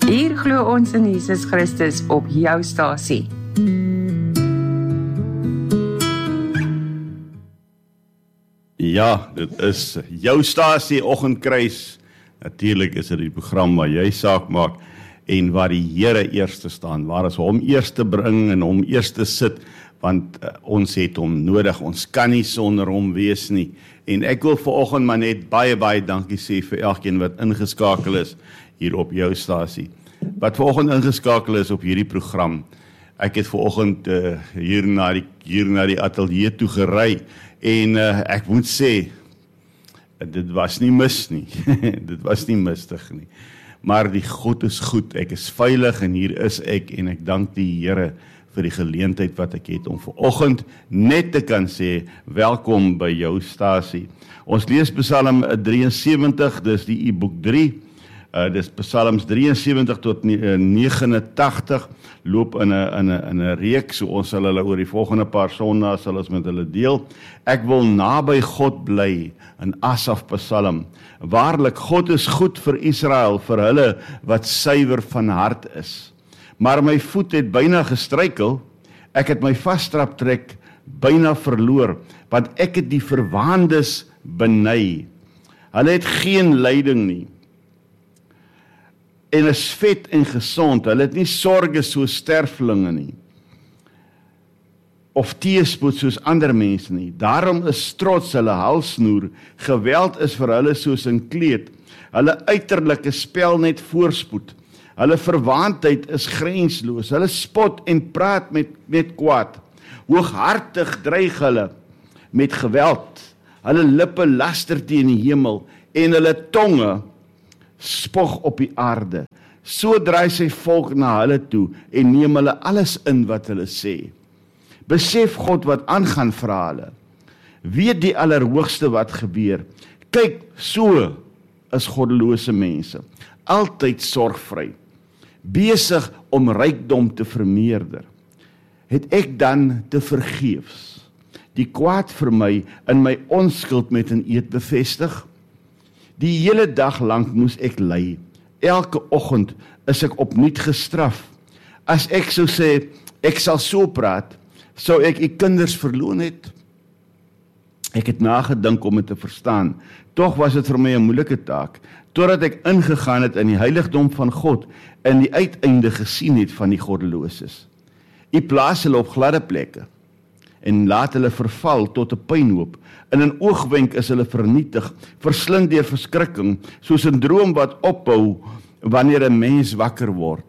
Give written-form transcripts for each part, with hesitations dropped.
Hier glo ons in Jesus Christus op jou stasie. Ja, dit is jou stasie Oggendkruis. Natuurlik is dit die program waar jy saak maak en waar die Here eerste staan, waar ons hom eerste bring en hom eerste sit, want ons het hom nodig, ons kan nie sonder hom wees nie. En ek wil vanoggend maar net baie dankie sê vir elkeen wat ingeskakel is hier op jou stasie. Wat vanoggend ingeskakel is op hierdie program. Ek het vanoggend hier na die ateljee toe gery en ek moet sê, dit was nie mis nie. Dit was nie mistig nie. Maar die God is goed, ek is veilig en hier is ek en ek dank die Here vir die geleentheid wat ek het om vanoggend net te kan sê, welkom by jou stasie. Ons lees Psalm 73, dis die e-boek 3, dis Psalms 73 tot 89, loop in 'n reeks, so ons sal hulle oor die volgende paar sondae sal ons met hulle deel. Ek wil naby God bly, in Asaf Psalm. Waarlik, God is goed vir Israel, vir hulle wat suiwer van hart is. Maar my voet het byna gestruikel, ek het my vasstraptrek byna verloor, want ek het die verwaandes beny. Hulle het geen lyding nie, en is vet en gesond, hulle het nie sorge soos sterflinge nie, of teëspoed soos ander mense nie. Daarom is trots hulle halsnoer, geweld is vir hulle soos 'n kleed, hulle uiterlike spel net voorspoed, hulle verwaandheid is grensloos, hulle spot en praat met kwaad, hooghartig dreig hulle met geweld, hulle lippe laster teen die hemel, en hulle tonge spog op die aarde. So draai sy volk na hulle toe en neem hulle alles in wat hulle sê. Besef God wat aangaan, vra hulle. Weet die Allerhoogste wat gebeur. Kyk, so is goddelose mense, altyd sorgvry, besig om rykdom te vermeerder. Het ek dan te vergeefs die kwaad vir my in my onskuld met 'n eed bevestig? Die hele dag lank moes ek ly. Elke oggend is ek opnuut gestraf. As ek sou sê, ek sal so praat, sou ek u kinders verloon het. Ek het nagedink om dit te verstaan. Tog was dit vir my 'n moeilike taak, totdat ek ingegaan het in die heiligdom van God en die uiteinde gesien het van die goddeloses. U plaas hulle op gladde plekke en laat hulle verval tot 'n pynhoop. In 'n oogwenk is hulle vernietig, verslind deur verskrikking, soos 'n droom wat ophou wanneer 'n mens wakker word.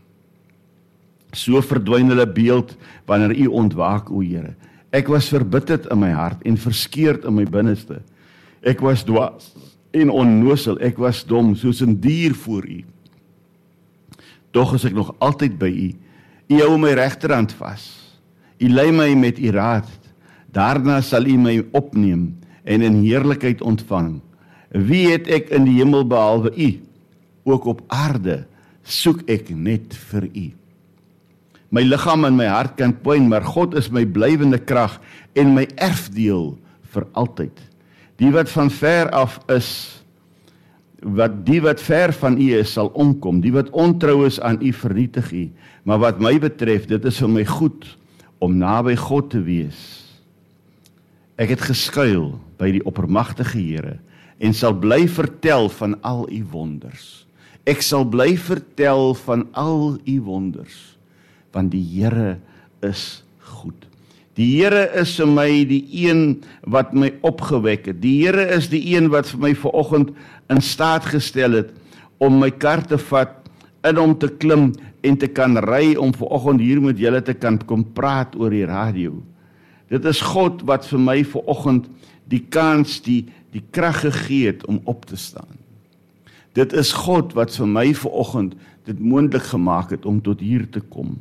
So verdwyn hulle beeld wanneer u ontwaak, o Here. Ek was verbitterd in my hart en verskeurd in my binneste. Ek was dwaas en onnoosel, ek was dom, soos 'n dier voor u. Tog is ek nog altyd by u. U hou my regterhand vas. U lei my met u raad. Daarna sal u my opneem en in heerlikheid ontvang. Wie het ek in die hemel behalwe u? Ook op aarde soek ek net vir u. My liggaam en my hart kan pyn, maar God is my blywende krag en my erfdeel vir altyd. Die wat van ver af is, die wat ver van u is, sal omkom. Die wat ontrou is aan u, vernietig u. Maar wat my betref, dit is vir my goed om naby God te wees. Ek het geskuil by die oppermagtige Here en sal bly vertel van al u wonders. Ek sal bly vertel van al u wonders, want die Here is goed. Die Here is vir my die een wat my opgewek het. Die Here is die een wat vir my vanoggend in staat gestel het om my kar te vat, in hom te klim en te kan ry om vanoggend hier met julle te kan kom praat oor die radio. Dit is God wat vir my vanoggend die kans, die krag gegee het om op te staan. Dit is God wat vir my vanoggend dit moontlik gemaak het om tot hier te kom.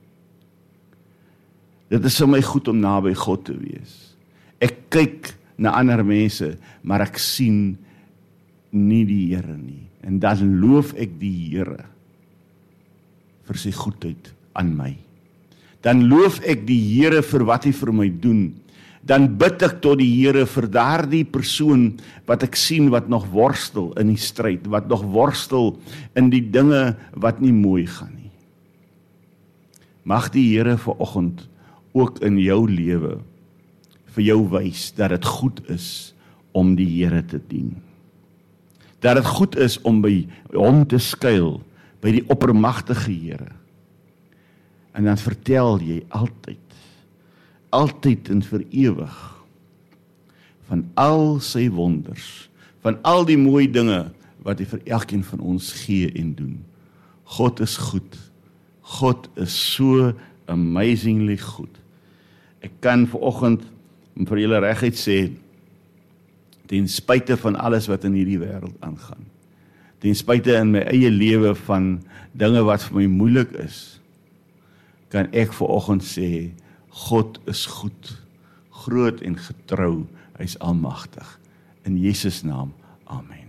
Dit is vir my goed om naby God te wees. Ek kyk na ander mense, maar ek sien nie die Here nie. En dan loof ek die Here vir sy goedheid aan my. Dan loof ek die Here vir wat hy vir my doen. dan bid ek tot die Here vir daardie persoon wat ek sien wat nog worstel in die stryd, wat nog worstel in die dinge wat nie mooi gaan nie. Mag die Here vanoggend ook in jou lewe vir jou wys dat dit goed is om die Here te dien. Dat dit goed is om by hom te skuil, by die oppermagtige Here. En dan vertel jy altyd en vir ewig, van al sy wonders, van al die mooi dinge wat hy vir elkeen van ons gee en doen. God is goed. God is so amazingly goed. Ek kan vanoggend vir julle reguit sê, ten spyte van alles wat in hierdie wêreld aangaan, ten spyte in my eie lewe van dinge wat vir my moeilik is, kan ek vanoggend sê, God is goed, groot en getrou, hy is almagtig. In Jesus naam, amen.